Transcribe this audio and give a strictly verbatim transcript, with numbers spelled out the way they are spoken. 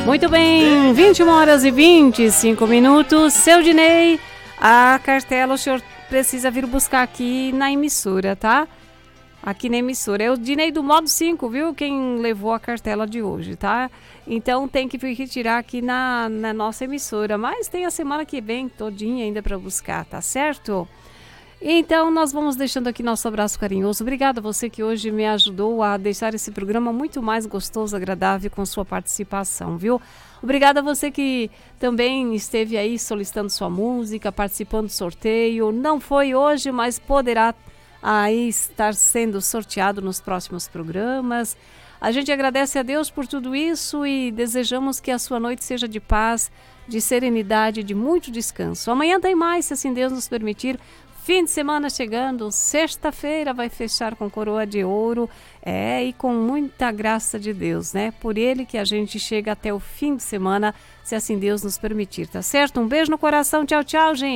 Muito bem, vinte e uma horas e vinte e cinco minutos. Seu Dinei, a cartela o senhor precisa vir buscar aqui na emissora, tá? Aqui na emissora. É o Dinei do modo cinco, viu? Quem levou a cartela de hoje, tá? Então tem que vir retirar aqui na, na nossa emissora. Mas tem a semana que vem todinha ainda para buscar, tá certo? Então nós vamos deixando aqui nosso abraço carinhoso. Obrigada a você que hoje me ajudou a deixar esse programa muito mais gostoso, agradável com sua participação, viu? Obrigada a você que também esteve aí solicitando sua música, participando do sorteio. Não foi hoje, mas poderá aí estar sendo sorteado nos próximos programas. A gente agradece a Deus por tudo isso e desejamos que a sua noite seja de paz, de serenidade, de muito descanso. Amanhã tem mais, se assim Deus nos permitir. Fim de semana chegando, sexta-feira vai fechar com coroa de ouro, é, e com muita graça de Deus, né? Por ele que a gente chega até o fim de semana, se assim Deus nos permitir, tá certo? Um beijo no coração, tchau, tchau, gente!